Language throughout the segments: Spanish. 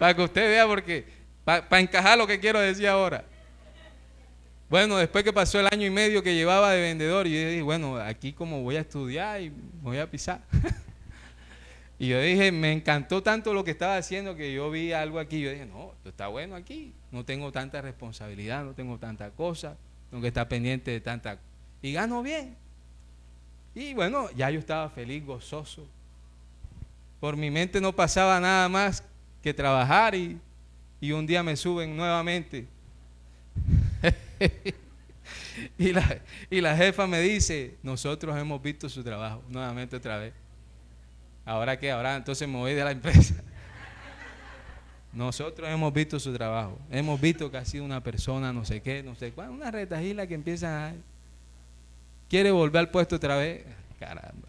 Para que usted vea, porque para encajar lo que quiero decir ahora. Bueno, después que pasó el año y medio que llevaba de vendedor, yo dije, bueno, aquí como voy a estudiar y me voy a pisar. Y yo dije, me encantó tanto lo que estaba haciendo que yo vi algo aquí. Yo dije, no, esto está bueno aquí. No tengo tanta responsabilidad, no tengo tanta cosa, tengo que estar pendiente de tanta. Y gano bien. Y bueno, ya yo estaba feliz, gozoso. Por mi mente no pasaba nada más que trabajar y un día me suben nuevamente. y la jefa me dice, nosotros hemos visto su trabajo, nuevamente otra vez. ¿Ahora qué? Ahora entonces me voy de la empresa. Nosotros hemos visto su trabajo, hemos visto que ha sido una persona, no sé qué, no sé cuál, una retajila que empieza a... ¿Quiere volver al puesto otra vez? Caramba.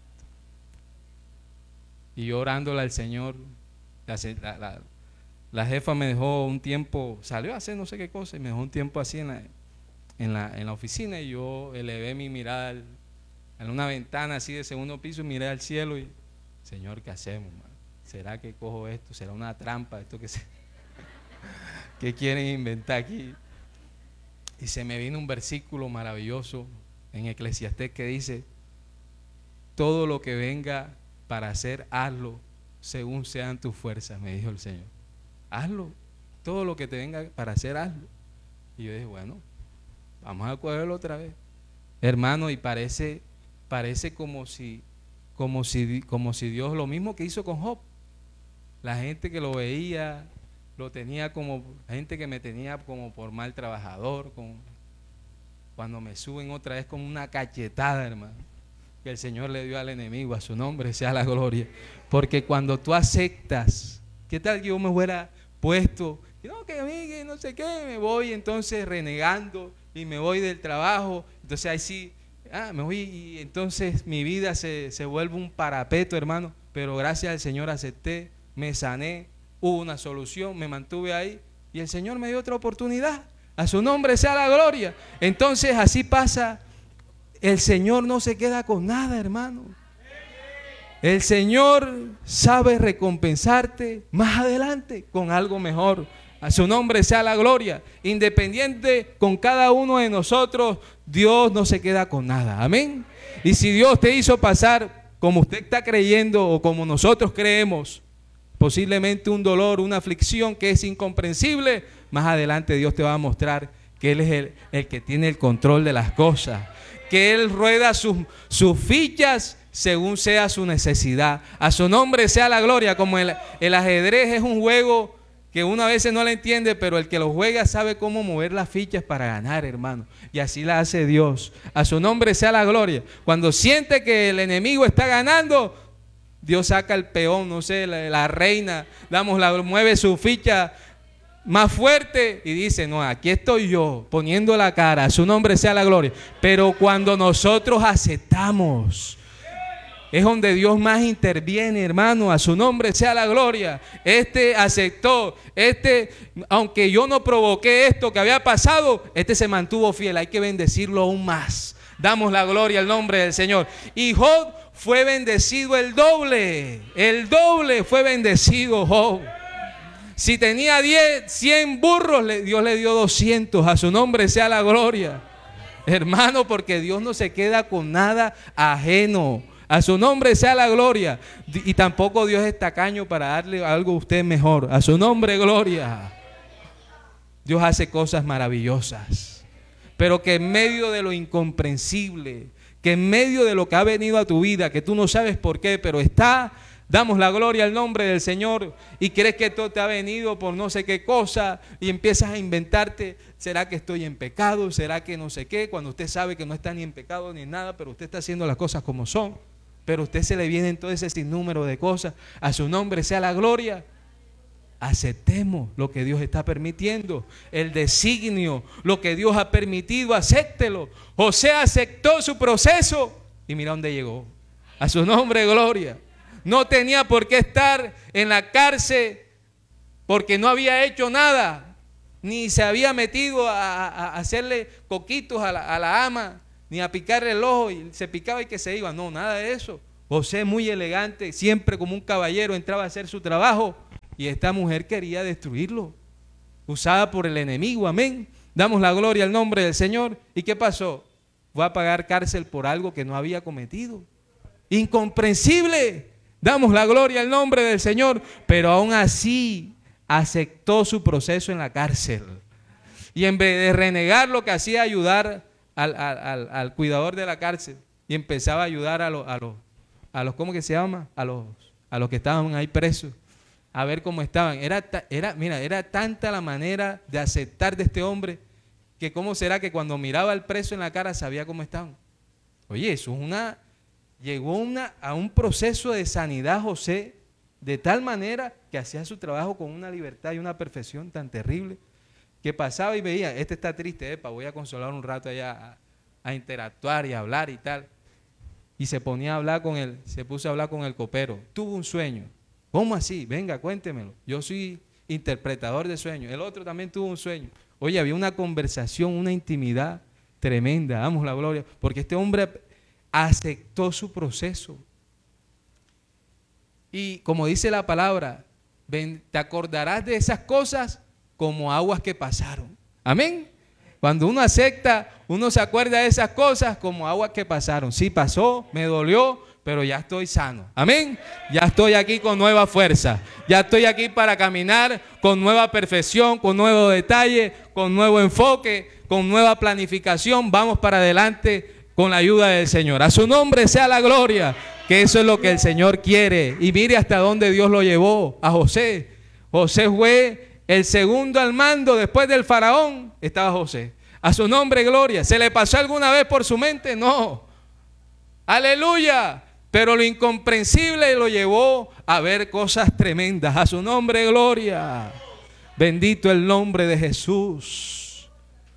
Y yo orándole al Señor, la jefa me dejó un tiempo, salió a hacer no sé qué cosa y me dejó un tiempo así en la oficina y yo elevé mi mirada en una ventana así de segundo piso y miré al cielo y, Señor, ¿qué hacemos, man? ¿Será que cojo esto? ¿Será una trampa esto que quieren inventar aquí? Y se me vino un versículo maravilloso en Eclesiastés que dice, todo lo que venga para hacer, hazlo según sean tus fuerzas, me dijo el Señor. Hazlo, todo lo que te venga para hacer, hazlo. Y yo dije, bueno, vamos a cogerlo otra vez. Hermano, y parece como si Dios, lo mismo que hizo con Job. La gente que lo veía, lo tenía como, gente que me tenía como por mal trabajador, cuando me suben otra vez como una cachetada, hermano, que el Señor le dio al enemigo, a su nombre sea la gloria. Porque cuando tú aceptas, ¿qué tal que yo me fuera puesto? No, que a mí, que no sé qué, me voy entonces renegando y me voy del trabajo, entonces ahí sí, me voy y entonces mi vida se vuelve un parapeto, hermano, pero gracias al Señor acepté, me sané, hubo una solución, me mantuve ahí y el Señor me dio otra oportunidad. A su nombre sea la gloria. Entonces así pasa, el Señor no se queda con nada, hermano. El Señor sabe recompensarte más adelante con algo mejor. A su nombre sea la gloria. Independiente con cada uno de nosotros, Dios no se queda con nada. Amén. Y si Dios te hizo pasar como usted está creyendo o como nosotros creemos, posiblemente un dolor, una aflicción que es incomprensible, más adelante Dios te va a mostrar que Él es el que tiene el control de las cosas, que Él rueda sus fichas según sea su necesidad. A su nombre sea la gloria. Como el ajedrez es un juego que uno a veces no le entiende, pero el que lo juega sabe cómo mover las fichas para ganar, hermano. Y así la hace Dios. A su nombre sea la gloria. Cuando siente que el enemigo está ganando, Dios saca el peón, no sé, la reina, mueve su ficha más fuerte y dice, no, aquí estoy yo poniendo la cara, a su nombre sea la gloria. Pero cuando nosotros aceptamos, es donde Dios más interviene, hermano, a su nombre sea la gloria. Aceptó, aunque yo no provoqué esto que había pasado, se mantuvo fiel, hay que bendecirlo aún más. Damos la gloria al nombre del Señor. Y Job fue bendecido el doble fue bendecido Job. Si tenía 100 burros, Dios le dio 200, a su nombre sea la gloria. Hermano, porque Dios no se queda con nada ajeno. A su nombre sea la gloria. Y tampoco Dios es tacaño para darle algo a usted mejor. A su nombre, gloria. Dios hace cosas maravillosas. Pero que en medio de lo incomprensible, que en medio de lo que ha venido a tu vida, que tú no sabes por qué, pero damos la gloria al nombre del Señor y crees que todo te ha venido por no sé qué cosa y empiezas a inventarte, ¿será que estoy en pecado? ¿Será que no sé qué? Cuando usted sabe que no está ni en pecado ni en nada, pero usted está haciendo las cosas como son. Pero a usted se le vienen todo ese sinnúmero de cosas. A su nombre sea la gloria. Aceptemos lo que Dios está permitiendo, el designio, lo que Dios ha permitido, acéptelo. José aceptó su proceso y mira dónde llegó. A su nombre, gloria. No tenía por qué estar en la cárcel porque no había hecho nada, ni se había metido a hacerle coquitos a la ama, ni a picarle el ojo y se picaba y que se iba. No, nada de eso. José muy elegante, siempre como un caballero entraba a hacer su trabajo y esta mujer quería destruirlo, usada por el enemigo, amén. Damos la gloria al nombre del Señor. ¿Y qué pasó? Fue a pagar cárcel por algo que no había cometido. Incomprensible. Damos la gloria al nombre del Señor, pero aún así aceptó su proceso en la cárcel. Y en vez de renegar, lo que hacía ayudar al cuidador de la cárcel, y empezaba a ayudar a los ¿cómo que se llama? A los que estaban ahí presos, a ver cómo estaban. Era tanta la manera de aceptar de este hombre, que cómo será que cuando miraba al preso en la cara sabía cómo estaban. Oye, eso es llegó a un proceso de sanidad José, de tal manera que hacía su trabajo con una libertad y una perfección tan terrible, que pasaba y veía, este está triste, voy a consolar un rato allá, a interactuar y a hablar y tal. Y se ponía a hablar se puso a hablar con el copero. Tuvo un sueño. ¿Cómo así? Venga, cuéntemelo. Yo soy interpretador de sueños. El otro también tuvo un sueño. Oye, había una conversación, una intimidad tremenda. Damos la gloria, porque este hombre aceptó su proceso. Y como dice la palabra, te acordarás de esas cosas como aguas que pasaron. Amén. Cuando uno acepta, uno se acuerda de esas cosas como aguas que pasaron. Sí, pasó, me dolió, pero ya estoy sano. Amén. Ya estoy aquí con nueva fuerza. Ya estoy aquí para caminar con nueva perfección, con nuevo detalle, con nuevo enfoque, con nueva planificación. Vamos para adelante con la ayuda del Señor. A su nombre sea la gloria, que eso es lo que el Señor quiere. Y mire hasta dónde Dios lo llevó a José. José fue el segundo al mando después del faraón, estaba José. A su nombre, gloria. ¿Se le pasó alguna vez por su mente? No. Aleluya. Pero lo incomprensible lo llevó a ver cosas tremendas. A su nombre, gloria. Bendito el nombre de Jesús.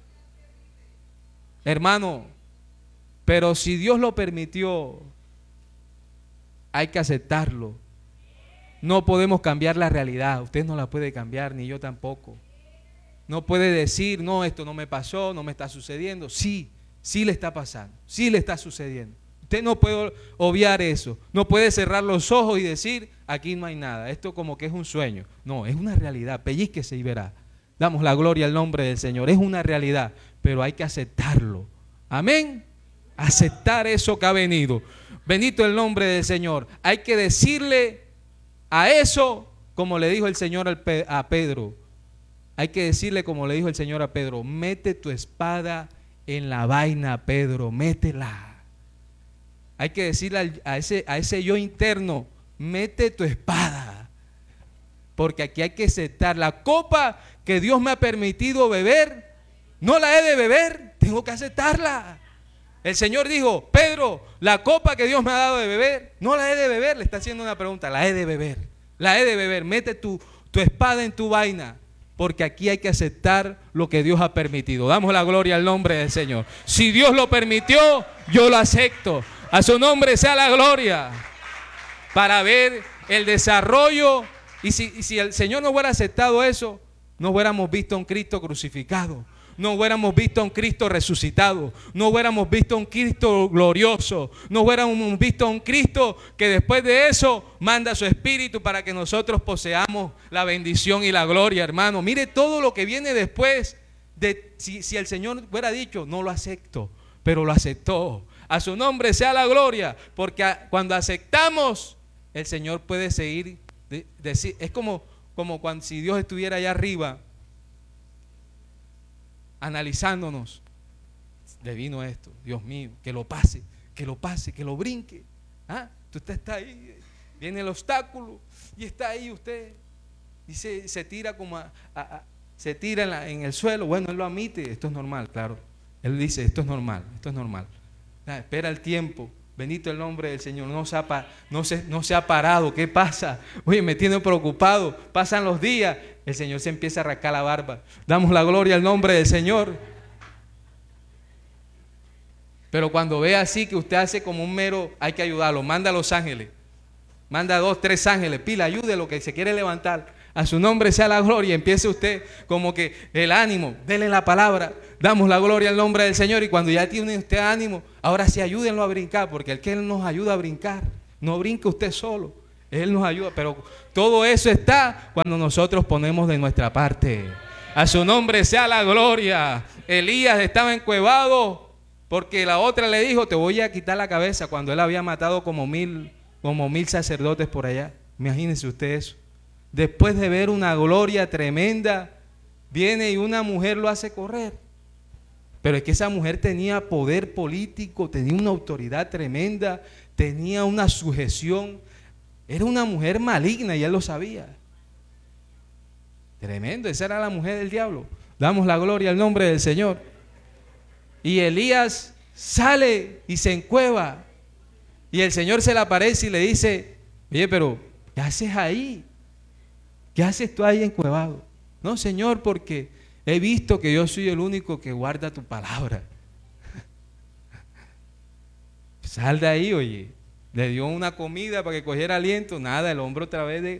Hermano, pero si Dios lo permitió, hay que aceptarlo. No podemos cambiar la realidad. Usted no la puede cambiar, ni yo tampoco. No puede decir, no, esto no me pasó, no me está sucediendo. Sí, sí le está pasando, sí le está sucediendo. Usted no puede obviar eso. No puede cerrar los ojos y decir, aquí no hay nada. Esto como que es un sueño. No, es una realidad. Pellizquese y verá. Damos la gloria al nombre del Señor. Es una realidad, pero hay que aceptarlo. Amén. Aceptar eso que ha venido. Bendito el nombre del Señor. Hay que decirle a eso, como le dijo el Señor a Pedro, hay que decirle como le dijo el Señor a Pedro, mete tu espada en la vaina, Pedro, métela. Hay que decirle a ese yo interno, mete tu espada, porque aquí hay que aceptar la copa que Dios me ha permitido beber, no la he de beber, tengo que aceptarla. El Señor dijo, Pedro, la copa que Dios me ha dado de beber, no la he de beber. Le está haciendo una pregunta, la he de beber. La he de beber. Mete tu espada en tu vaina, porque aquí hay que aceptar lo que Dios ha permitido. Damos la gloria al nombre del Señor. Si Dios lo permitió, yo lo acepto. A su nombre sea la gloria. Para ver el desarrollo. Y si el Señor no hubiera aceptado eso, no hubiéramos visto a un Cristo crucificado. No hubiéramos visto a un Cristo resucitado, no hubiéramos visto a un Cristo glorioso, no hubiéramos visto a un Cristo que después de eso manda su Espíritu para que nosotros poseamos la bendición y la gloria, hermano. Mire todo lo que viene después de si el Señor hubiera dicho, no lo acepto, pero lo aceptó. A su nombre sea la gloria, porque cuando aceptamos, el Señor puede seguir decir, es como cuando si Dios estuviera allá arriba analizándonos, le vino esto, Dios mío, que lo pase, que lo brinque. Usted está ahí, viene el obstáculo y está ahí usted y se tira se tira en el suelo. Bueno, él lo admite, esto es normal, claro. Él dice, esto es normal. Espera el tiempo. Bendito el nombre del Señor. No se ha parado. ¿Qué pasa? Oye, me tiene preocupado. Pasan los días. El Señor se empieza a rascar la barba. Damos la gloria al nombre del Señor. Pero cuando ve así que usted hace como un mero, hay que ayudarlo. Manda a los ángeles. Manda 2, 3 ángeles. Pila, ayúdelo que se quiere levantar. A su nombre sea la gloria. Empiece usted como que el ánimo. Dele la palabra. Damos la gloria al nombre del Señor. Y cuando ya tiene usted ánimo, ahora sí ayúdenlo a brincar. Porque el que Él nos ayuda a brincar. No brinque usted solo. Él nos ayuda, pero todo eso está cuando nosotros ponemos de nuestra parte. A su nombre sea la gloria. Elías estaba encuevado porque la otra le dijo, te voy a quitar la cabeza, cuando él había matado como mil sacerdotes por allá. Imagínense ustedes eso. Después de ver una gloria tremenda, viene y una mujer lo hace correr. Pero es que esa mujer tenía poder político, tenía una autoridad tremenda, tenía una sujeción. Era una mujer maligna y él lo sabía. Tremendo, esa era la mujer del diablo. Damos la gloria al nombre del Señor. Y Elías sale y se encueva. Y el Señor se le aparece y le dice, oye, pero ¿qué haces ahí? ¿Qué haces tú ahí encuevado? No, Señor, porque he visto que yo soy el único que guarda tu palabra. Sal de ahí, oye. Le dio una comida para que cogiera aliento. Nada, el hombre otra vez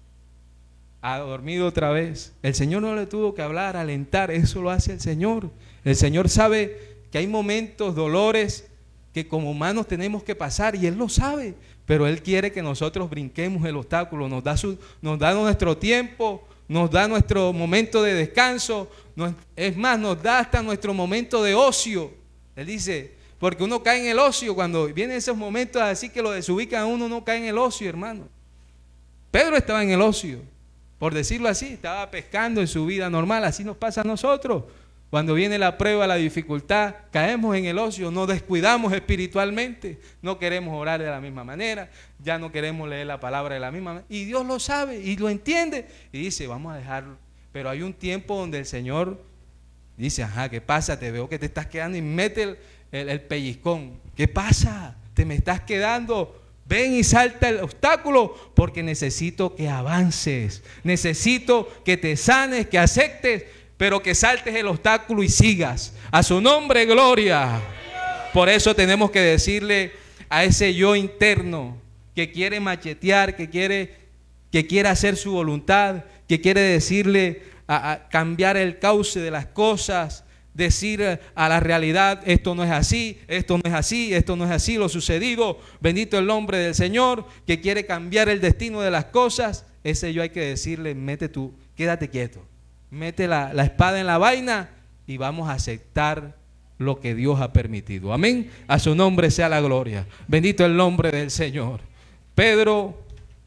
ha dormido otra vez. El Señor no le tuvo que hablar, alentar. Eso lo hace el Señor. El Señor sabe que hay momentos, dolores que como humanos tenemos que pasar y Él lo sabe. Pero Él quiere que nosotros brinquemos el obstáculo. Nos da nuestro tiempo, nos da nuestro momento de descanso. Es más, nos da hasta nuestro momento de ocio. Él dice, porque uno cae en el ocio cuando vienen esos momentos así que lo desubican a uno, no cae en el ocio, hermano. Pedro estaba en el ocio, por decirlo así, estaba pescando en su vida normal. Así nos pasa a nosotros. Cuando viene la prueba, la dificultad, caemos en el ocio, nos descuidamos espiritualmente, no queremos orar de la misma manera, ya no queremos leer la palabra de la misma manera. Y Dios lo sabe y lo entiende y dice, vamos a dejarlo. Pero hay un tiempo donde el Señor dice, ajá, ¿qué pasa? Te veo que te estás quedando y mete el pellizcón. ¿Qué pasa? Te me estás quedando. Ven y salta el obstáculo porque necesito que avances. Necesito que te sanes, que aceptes, pero que saltes el obstáculo y sigas. A su nombre, gloria. Por eso tenemos que decirle a ese yo interno que quiere machetear, que quiere hacer su voluntad, que quiere decirle a cambiar el cauce de las cosas, decir a la realidad, esto no es así, esto no es así, esto no es así, lo sucedido, bendito el nombre del Señor, que quiere cambiar el destino de las cosas. Ese yo hay que decirle, quédate quieto, mete la espada en la vaina y vamos a aceptar lo que Dios ha permitido. Amén, a su nombre sea la gloria, bendito el nombre del Señor. Pedro,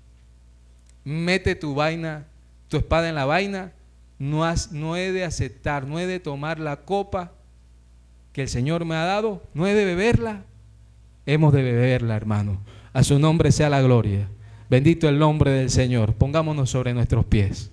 mete tu espada en la vaina. No he de aceptar, no he de tomar la copa que el Señor me ha dado, no he de beberla. Hemos de beberla, hermano. A su nombre sea la gloria. Bendito el nombre del Señor. Pongámonos sobre nuestros pies.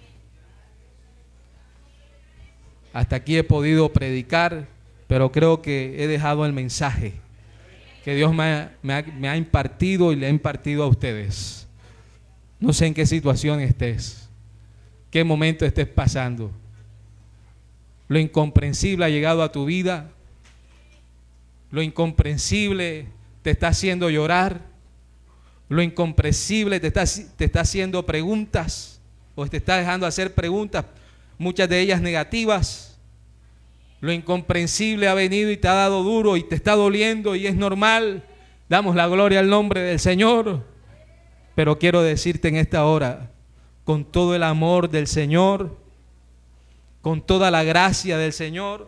Hasta aquí he podido predicar, pero creo que he dejado el mensaje que Dios me ha impartido y le ha impartido a ustedes. No sé en qué situación estés, qué momento estés pasando. Lo incomprensible ha llegado a tu vida. Lo incomprensible te está haciendo llorar. Lo incomprensible te está haciendo preguntas, o te está dejando hacer preguntas, muchas de ellas negativas. Lo incomprensible ha venido y te ha dado duro y te está doliendo y es normal. Damos la gloria al nombre del Señor. Pero quiero decirte en esta hora, con todo el amor del Señor, con toda la gracia del Señor,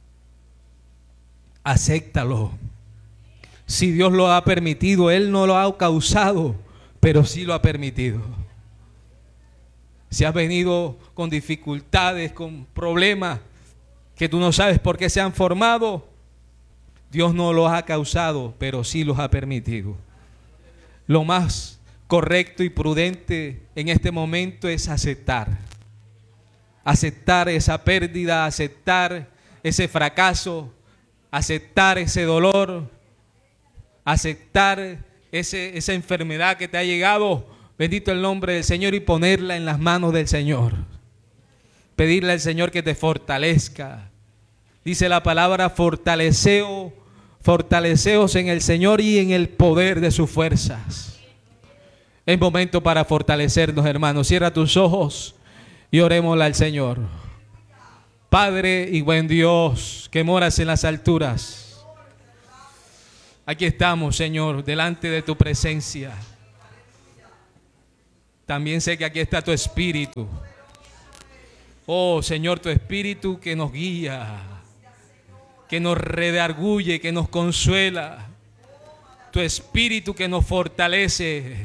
acéptalo. Si Dios lo ha permitido, Él no lo ha causado, pero sí lo ha permitido. Si has venido con dificultades, con problemas que tú no sabes por qué se han formado, Dios no los ha causado, pero sí los ha permitido. Lo más correcto y prudente en este momento es aceptar esa pérdida, aceptar ese fracaso, aceptar ese dolor, aceptar esa enfermedad que te ha llegado, bendito el nombre del Señor, y ponerla en las manos del Señor. Pedirle al Señor que te fortalezca. Dice la palabra, fortaleceos en el Señor y en el poder de sus fuerzas. Es momento para fortalecernos, hermanos. Cierra tus ojos y orémosle al Señor. Padre y buen Dios, que moras en las alturas, aquí estamos, Señor, delante de tu presencia. también sé que aquí está tu Espíritu. Oh Señor, tu Espíritu que nos guía, que nos redarguye, que nos consuela. Tu Espíritu que nos fortalece.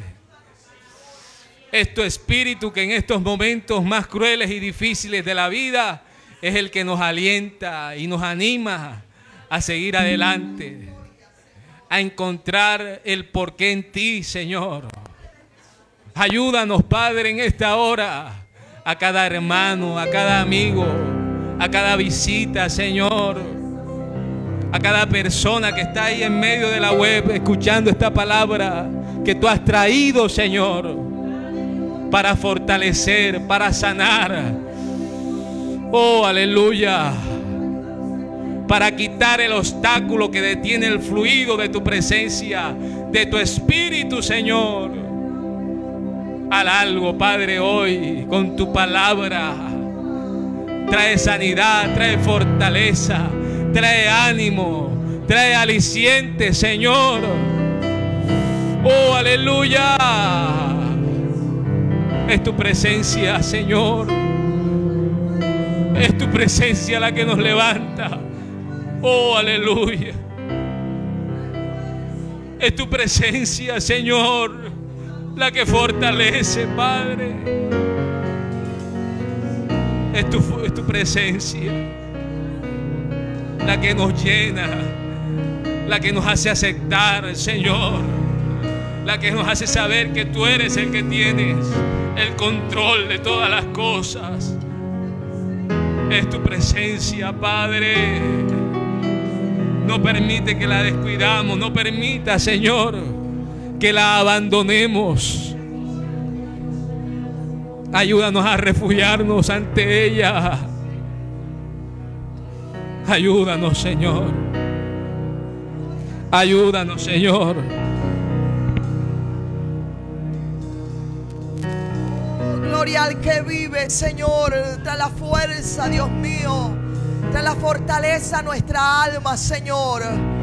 Es tu Espíritu que en estos momentos más crueles y difíciles de la vida es el que nos alienta y nos anima a seguir adelante, a encontrar el porqué en ti, Señor. Ayúdanos, Padre, en esta hora, a cada hermano, a cada amigo, a cada visita, Señor, a cada persona que está ahí en medio de la web escuchando esta palabra que tú has traído, Señor, para fortalecer, para sanar. Oh, aleluya. Para quitar el obstáculo que detiene el fluido de tu presencia, de tu Espíritu, Señor. Haz algo, Padre, hoy con tu palabra. Trae sanidad, trae fortaleza, trae ánimo, trae aliciente, Señor. Oh, aleluya. Es tu presencia, Señor. Es tu presencia la que nos levanta. Oh, aleluya. Es tu presencia, Señor, la que fortalece, Padre. Es tu presencia la que nos llena, la que nos hace aceptar, Señor, la que nos hace saber que tú eres el que tienes el control de todas las cosas. Es tu presencia, Padre. No permite que la descuidamos, no permita, Señor, que la abandonemos. Ayúdanos a refugiarnos ante ella. Ayúdanos, Señor. Ayúdanos, Señor. Gloria al que vive, Señor. Trae la fuerza, Dios mío. Trae la fortaleza a nuestra alma, Señor.